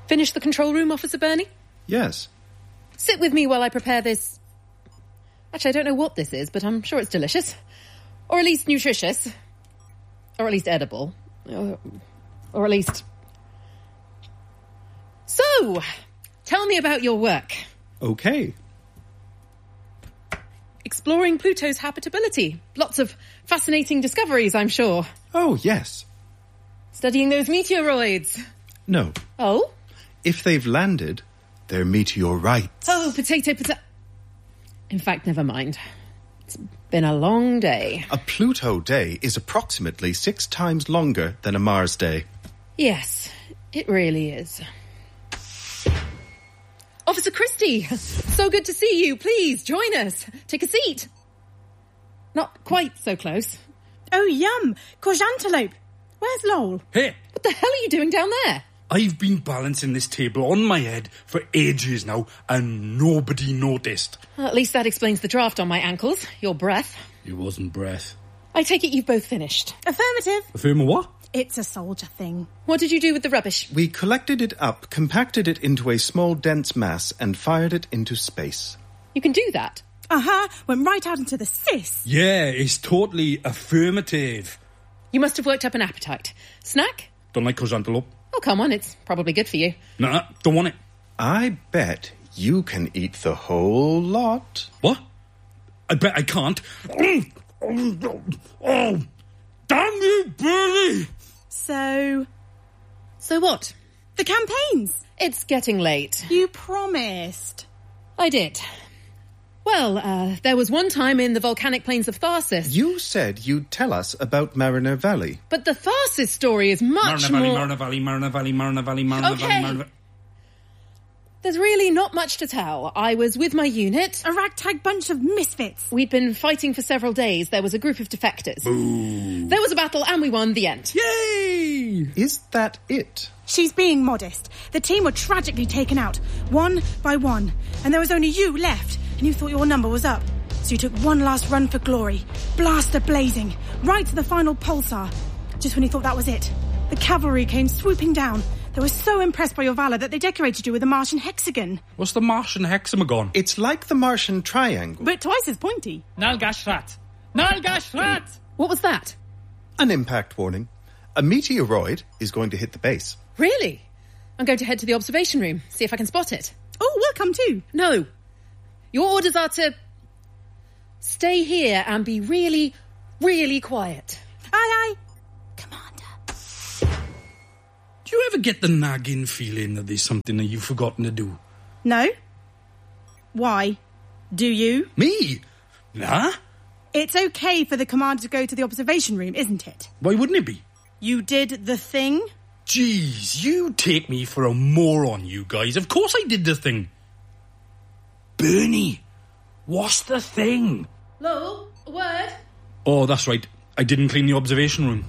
Finish the control room, Officer Burney? Yes. Sit with me while I prepare this... Actually, I don't know what this is, but I'm sure it's delicious. Or at least nutritious. Or at least edible. Or at least... So, tell me about your work. Okay. Exploring Pluto's habitability. Lots of fascinating discoveries, I'm sure. Oh, yes. Studying those meteoroids. No. Oh? If they've landed, they're meteorites. Oh, potato. In fact, never mind. It's been a long day. A Pluto day is approximately 6 times longer than a Mars day. Yes, it really is. Officer Christie, so good to see you. Please, join us. Take a seat. Not quite so close. Oh, yum. Courge antelope. Where's Lowell? Hey, What the hell are you doing down there? I've been balancing this table on my head for ages now, and nobody noticed. Well, at least that explains the draft on my ankles. Your breath. It wasn't breath. I take it you've both finished. Affirmative. Affirm what? It's a soldier thing. What did you do with the rubbish? We collected it up, compacted it into a small, dense mass, and fired it into space. You can do that. Went right out into the cis. Yeah, it's totally affirmative. You must have worked up an appetite. Snack? Don't like courge antelope. Oh, come on, it's probably good for you. Nah, don't want it. I bet you can eat the whole lot. What? I bet I can't. Oh, damn you, Burley! So what? The campaigns. It's getting late. You promised. I did. Well, there was one time in the volcanic plains of Tharsis. You said you'd tell us about Mariner Valley. But the Tharsis story is much Mariner more... Valley. Okay. There's really not much to tell. I was with my unit. A ragtag bunch of misfits. We'd been fighting for several days. There was a group of defectors. Ooh. There was a battle and we won. The end. Yay! Is that it? She's being modest. The team were tragically taken out, one by one, and there was only you left, and you thought your number was up. So you took one last run for glory, blaster blazing, right to the final pulsar. Just when you thought that was it, the cavalry came swooping down. They were so impressed by your valour that they decorated you with a Martian hexagon. What's the Martian hexagon? It's like the Martian triangle. But twice as pointy. Nalgashrat! What was that? An impact warning. A meteoroid is going to hit the base. Really? I'm going to head to the observation room, see if I can spot it. Oh, we'll come too. No. Your orders are to stay here and be really, really quiet. Aye, aye. Commander. Do you ever get the nagging feeling that there's something that you've forgotten to do? No. Why? Do you? Me? Nah. It's okay for the commander to go to the observation room, isn't it? Why wouldn't it be? You did the thing? Jeez, you take me for a moron, you guys. Of course I did the thing. Bernie, what's the thing? Lowell, a word? Oh, that's right. I didn't clean the observation room.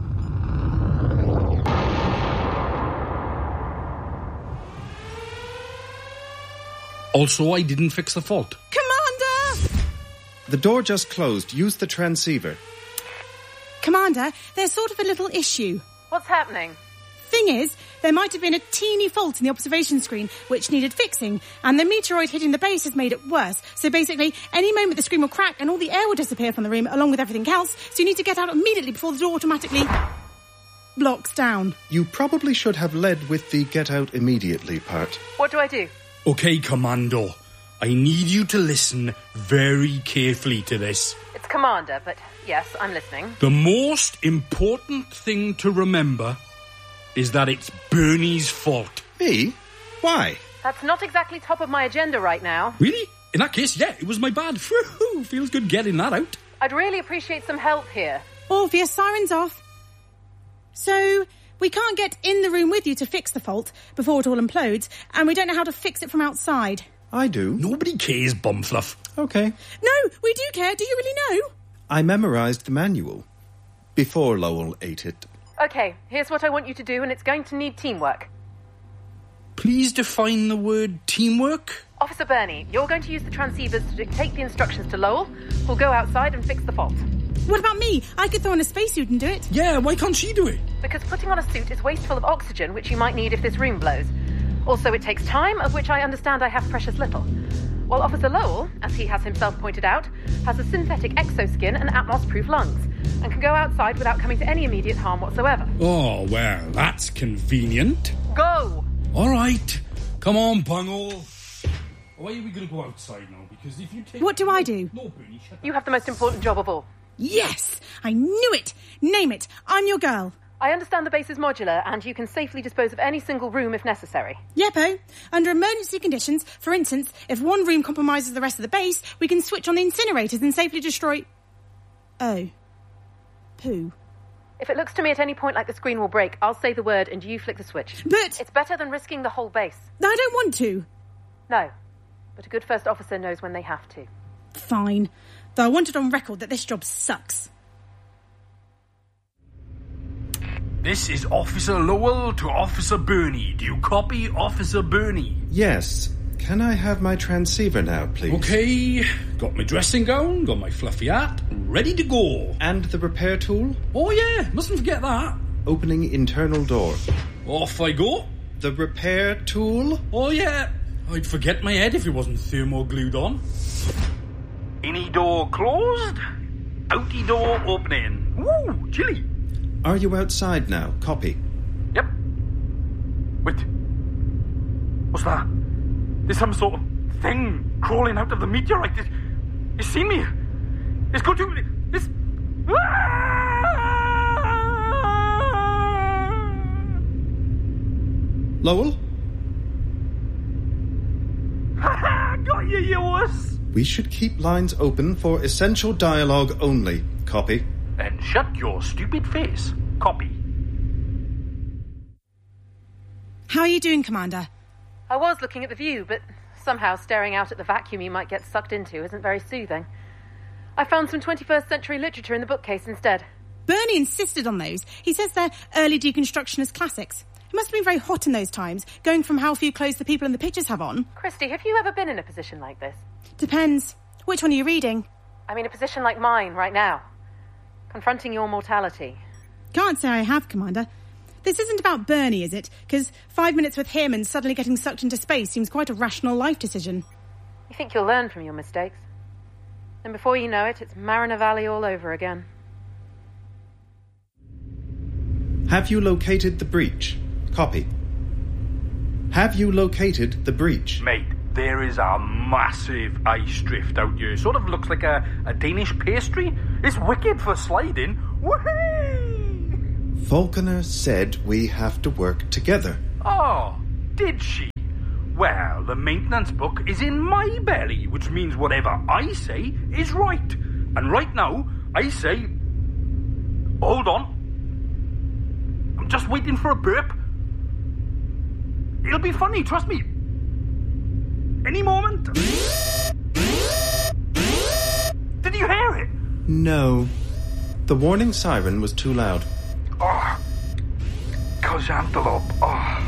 Also, I didn't fix the fault. Commander! The door just closed. Use the transceiver. Commander, there's sort of a little issue. What's happening? Thing is, there might have been a teeny fault in the observation screen which needed fixing, and the meteoroid hitting the base has made it worse. So basically, any moment the screen will crack and all the air will disappear from the room along with everything else, so you need to get out immediately before the door automatically blocks down. You probably should have led with the get out immediately part. What do I do? Okay, Commando. I need you to listen very carefully to this. It's Commander, but yes, I'm listening. The most important thing to remember is that it's Bernie's fault. Me? Why? That's not exactly top of my agenda right now. Really? In that case, yeah, it was my bad. Whew, feels good getting that out. I'd really appreciate some help here. Orpheus, siren's off. So, we can't get in the room with you to fix the fault before it all implodes, and we don't know how to fix it from outside. I do. Nobody cares, Bumfluff. Okay. No, we do care. Do you really know? I memorised the manual before Lowell ate it. Okay, here's what I want you to do, and it's going to need teamwork. Please define the word teamwork. Officer Burney, you're going to use the transceivers to dictate the instructions to Lowell, who'll go outside and fix the fault. What about me? I could throw on a spacesuit and do it. Yeah, why can't she do it? Because putting on a suit is wasteful of oxygen, which you might need if this room blows. Also, it takes time, of which I understand I have precious little. While Officer Lowell, as he has himself pointed out, has a synthetic exoskin and Atmos-proof lungs, and can go outside without coming to any immediate harm whatsoever. Oh, well, that's convenient. Go! All right. Come on, Bungle. Why are we going to go outside now? Because if you take... What do I do? No, Bernie, shut You have the most important job of all. Yes! I knew it! Name it! I'm your girl. I understand the base is modular, and you can safely dispose of any single room if necessary. Yepo, under emergency conditions, for instance, if one room compromises the rest of the base, we can switch on the incinerators and safely destroy... Oh. Poo. If it looks to me at any point like the screen will break, I'll say the word and you flick the switch. But... It's better than risking the whole base. I don't want to. No, but a good first officer knows when they have to. Fine. Though I want it on record that this job sucks. This is Officer Lowell to Officer Bernie. Do you copy, Officer Bernie? Yes. Can I have my transceiver now, please? Okay. Got my dressing gown, got my fluffy hat, ready to go. And the repair tool? Oh, yeah. Mustn't forget that. Opening internal door. Off I go. The repair tool? Oh, yeah. I'd forget my head if it wasn't thermo-glued on. Inny door closed. Outy door opening. Woo, chilly. Are you outside now? Copy. Yep. Wait. What's that? There's some sort of thing crawling out of the meteorite. It's seen me. It's going to... It's... Lowell? Got you, you wuss. We should keep lines open for essential dialogue only. Copy. And shut your stupid face. Copy. How are you doing, Commander? I was looking at the view, but somehow staring out at the vacuum you might get sucked into isn't very soothing. I found some 21st century literature in the bookcase instead. Bernie insisted on those. He says they're early deconstructionist classics. It must have been very hot in those times, going from how few clothes the people in the pictures have on. Christy, have you ever been in a position like this? Depends. Which one are you reading? I mean, a position like mine right now. Confronting your mortality. Can't say I have, Commander. This isn't about Bernie, is it? Because 5 minutes with him and suddenly getting sucked into space seems quite a rational life decision. You think you'll learn from your mistakes. And before you know it, it's Mariner Valley all over again. Have you located the breach? Copy. Have you located the breach? Mate, there is a massive ice drift out here. Sort of looks like a Danish pastry. It's wicked for sliding. Whee! Falconer said we have to work together. Oh, did she? Well, the maintenance book is in my belly, which means whatever I say is right. And right now, I say... Hold on. I'm just waiting for a burp. It'll be funny, trust me. Any moment. Did you hear it? No. The warning siren was too loud. Oh, cause antelope. Oh.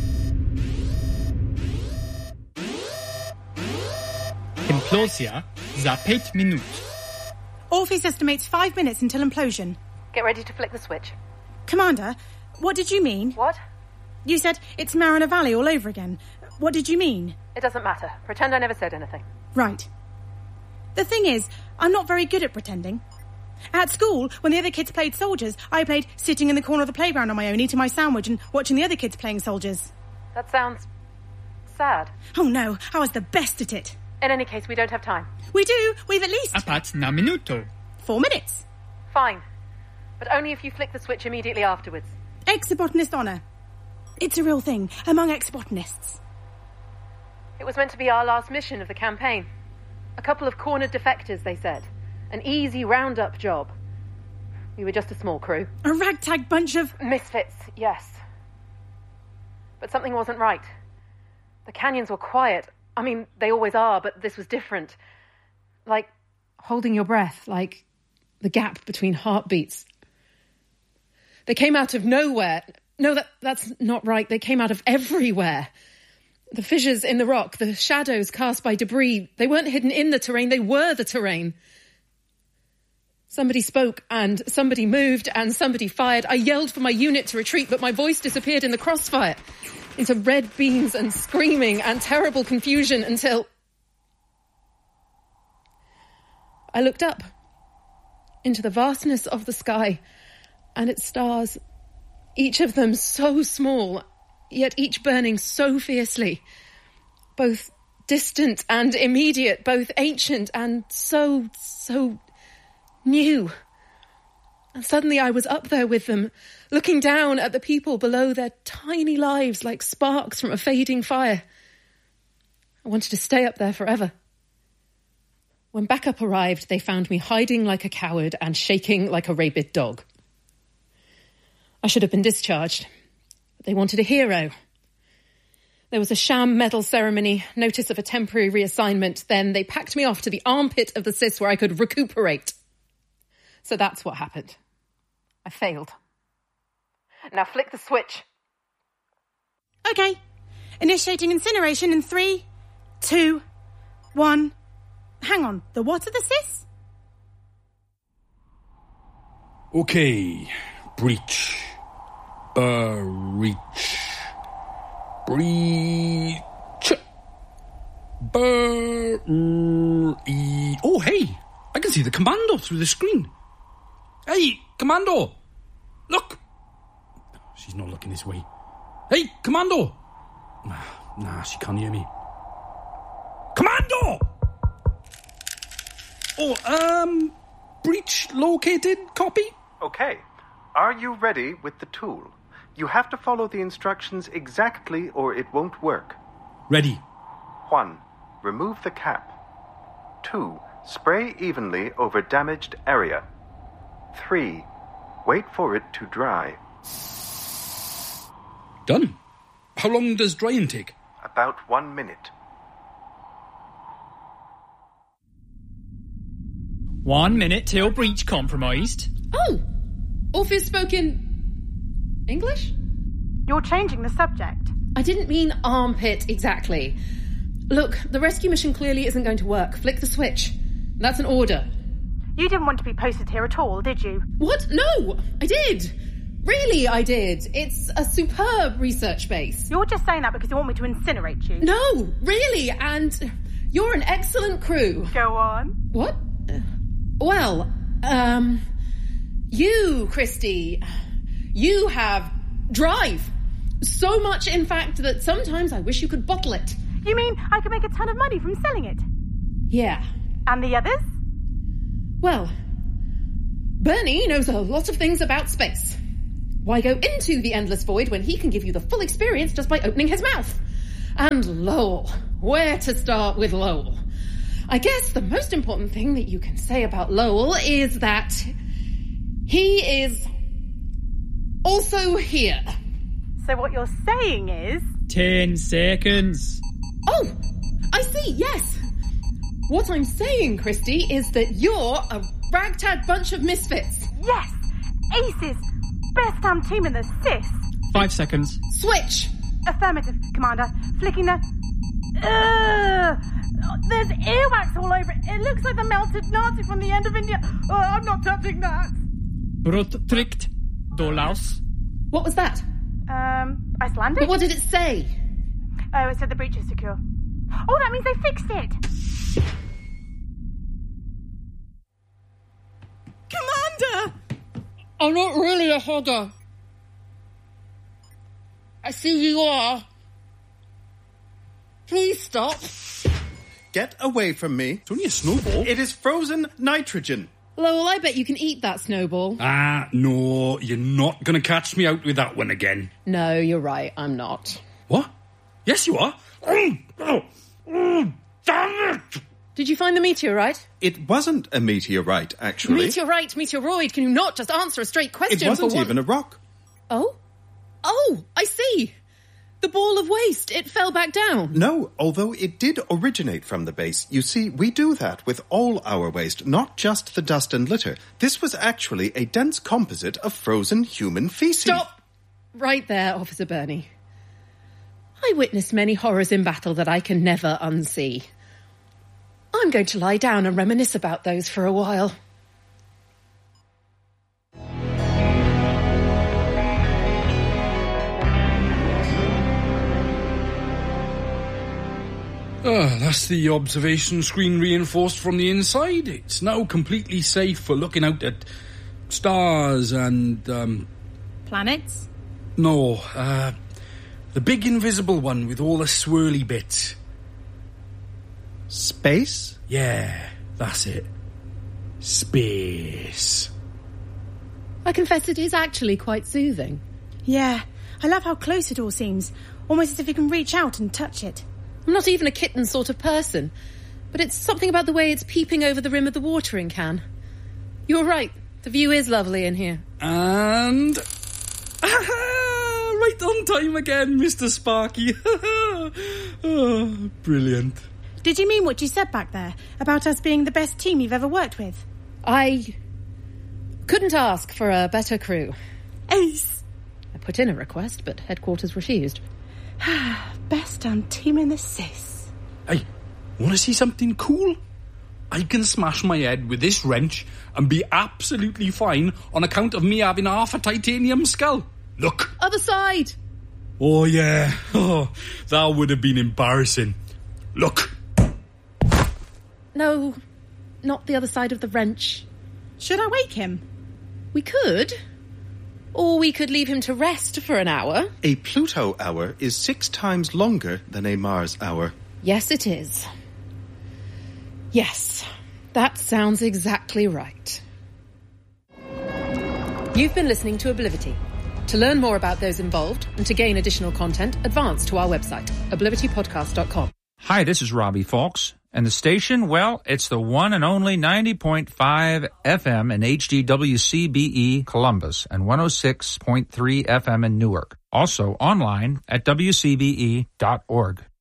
Implosia za 5 minut. Orpheus estimates 5 minutes until implosion. Get ready to flick the switch. Commander, what did you mean? What? You said it's Mariner Valley all over again. What did you mean? It doesn't matter. Pretend I never said anything. Right. The thing is, I'm not very good at pretending. At school, when the other kids played soldiers, I played sitting in the corner of the playground on my own, eating my sandwich and watching the other kids playing soldiers. That sounds... sad. Oh no, I was the best at it. In any case, we don't have time. We do. We've at least... Apat na minuto. 4 minutes. Fine. But only if you flick the switch immediately afterwards. Ex-botanist honour. It's a real thing among ex-botanists. It was meant to be our last mission of the campaign. A couple of cornered defectors, they said. An easy round-up job. We were just a small crew. A ragtag bunch of... Misfits, yes. But something wasn't right. The canyons were quiet. I mean, they always are, but this was different. Like holding your breath, like the gap between heartbeats. They came out of nowhere. No, that's not right. They came out of everywhere. The fissures in the rock, the shadows cast by debris, they weren't hidden in the terrain, they were the terrain. Somebody spoke, and somebody moved, and somebody fired. I yelled for my unit to retreat, but my voice disappeared in the crossfire. into red beams and screaming and terrible confusion until I looked up into the vastness of the sky and its stars, each of them so small, yet each burning so fiercely, both distant and immediate, both ancient and so new. And suddenly I was up there with them, looking down at the people below, their tiny lives like sparks from a fading fire. I wanted to stay up there forever. When backup arrived, they found me hiding like a coward and shaking like a rabid dog. I should have been discharged, but they wanted a hero. There was a sham medal ceremony, notice of a temporary reassignment. Then they packed me off to the armpit of the CIS where I could recuperate. So that's what happened. I failed. Now flick the switch. Okay. Initiating incineration in 3, 2, 1. Hang on. The what of the CIS? Okay. Breach. Breach. Breach. Oh, hey. I can see the commando through the screen. Hey, commando. Look. She's not looking this way. Hey, commando. Nah, she can't hear me. Commando! Oh, breach located, copy? Okay. Are you ready with the tool? You have to follow the instructions exactly or it won't work. Ready. 1. Remove the cap. 2. Spray evenly over damaged area. 3. Wait for it to dry. Done. How long does drying take? About 1 minute. 1 minute till breach compromised. Oh! Orpheus spoke in English? You're changing the subject. I didn't mean armpit exactly. Look, the rescue mission clearly isn't going to work. Flick the switch. That's an order. You didn't want to be posted here at all, did you? What? No, I did. Really, I did. It's a superb research base. You're just saying that because you want me to incinerate you. No, really, and you're an excellent crew. Go on. What? Well, you, Christy, you have drive. So much, in fact, that sometimes I wish you could bottle it. You mean I could make a ton of money from selling it? Yeah. And the others? Well, Bernie knows a lot of things about space. Why go into the endless void when he can give you the full experience just by opening his mouth? And Lowell. Where to start with Lowell? I guess the most important thing that you can say about Lowell is that he is also here. So what you're saying is... 10 seconds. Oh, I see, yes. What I'm saying, Christy, is that you're a ragtag bunch of misfits. Yes! Aces! Best damn team in the CIS. 5 seconds. Switch! Affirmative, Commander. Flicking the... There's earwax all over it. It looks like the melted Nazi from the end of India. Oh, I'm not touching that. Rottrikt Dolaus. What was that? Icelandic? But what did it say? Oh, it said the breach is secure. Oh, that means they fixed it. Commander! I'm not really a hogger. I see you are. Please stop. Get away from me. It's only a snowball. It is frozen nitrogen. Lowell, I bet you can eat that snowball. No, you're not going to catch me out with that one again. No, you're right, I'm not. What? Yes, you are. Damn it! Did you find the meteorite? It wasn't a meteorite, actually. Meteoroid, can you not just answer a straight question? It wasn't for one... even a rock. Oh, I see. The ball of waste, it fell back down. No, although it did originate from the base. You see, we do that with all our waste, not just the dust and litter. This was actually a dense composite of frozen human feces. Stop! Right there, Officer Bernie. I witnessed many horrors in battle that I can never unsee. I'm going to lie down and reminisce about those for a while. That's the observation screen reinforced from the inside. It's now completely safe for looking out at stars and, Planets? No, the big invisible one with all the swirly bits. Space? Yeah, that's it. Space. I confess it is actually quite soothing. Yeah, I love how close it all seems. Almost as if you can reach out and touch it. I'm not even a kitten sort of person, but it's something about the way it's peeping over the rim of the watering can. You're right, the view is lovely in here. And... right on time again, Mr. Sparky. Oh, brilliant. Did you mean what you said back there about us being the best team you've ever worked with? I couldn't ask for a better crew. Ace! I put in a request, but headquarters refused. Best damn team in the sis. Hey, want to see something cool? I can smash my head with this wrench and be absolutely fine on account of me having half a titanium skull. Look. Other side! Oh, yeah. Oh, that would have been embarrassing. Look. No, not the other side of the wrench. Should I wake him? We could. Or we could leave him to rest for an hour. A Pluto hour is 6 times longer than a Mars hour. Yes, it is. Yes, that sounds exactly right. You've been listening to Oblivity. To learn more about those involved and to gain additional content, advance to our website, oblivitypodcast.com. Hi, this is Robbie Fawkes. And the station, well, it's the one and only 90.5 FM in HDWCBE Columbus and 106.3 FM in Newark. Also online at WCBE.org.